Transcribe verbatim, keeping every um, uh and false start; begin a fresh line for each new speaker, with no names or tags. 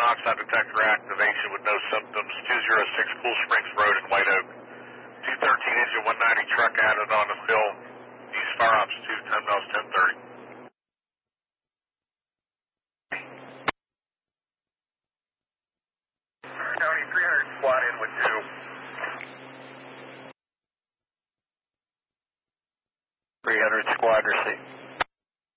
monoxide detector activation with no symptoms. two oh six Cool Springs Road in White Oak. two thirteen engine one ninety truck added on the fill. East Fire Ops two, ten miles, ten thirty. County three hundred squad in with two.
three hundred squad received.